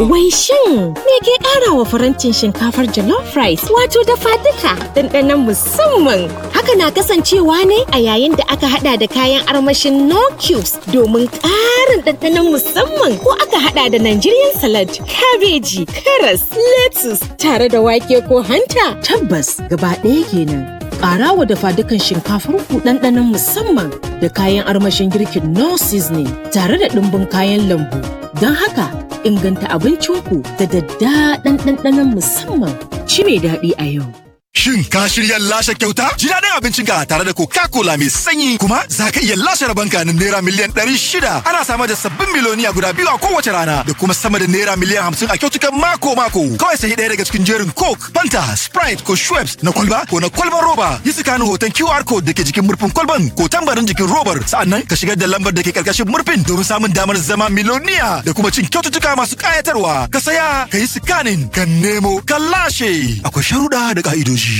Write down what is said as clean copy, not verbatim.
Wai shin me ke ƙara wa farantin shinkafar jollof rice wato dafaduka ɗanɗanon musamman? Haka na kasancewa ne a yayin da aka hada da kayan armashin no cubes domin ƙarin ɗanɗanon musamman, ko aka hada da Nigerian salad, kabeji, karas, lettuce tare da wake ko hanta. Tabbas gaba ɗaya kenan. Ƙara wa dafadukan shinkafar ku ɗanɗanon musamman da kayan armashin girkin no seasoning tare da ɗumbin kayan lambu. Don haka inganta abincinku da daddaɗan ɗanɗanon musamman. Ci mai daɗi a yau. Shin ka shirya lashe kyauta? Ji daɗin abincinka tare da Coca-Cola mai sanyi, kuma za ka iya lashe rabanka na naira miliyan 600. Ana samar da sabbin miliyoniya guda biyu a kowace rana da kuma sama da naira miliyan 50 a kyautukan mako-mako. Kawai sai ɗaya daga cikin jerin Coke, Fanta, Sprite ko Schweppes na kwalba ko na kwalban roba. Yi tsakanin hoton QR code da ke jikin murfin kwalban ko tambarin jikin robar. Sa'annan ka shigar da lambar da ke karkashin murfin domin samun damar zama miliyoniya da kuma cin kyaututtuka masu ƙayatarwa. Ka saya, ka yi scanning, ka nemo, ka lashe. Akwai sharuɗa da ƙa'idoji.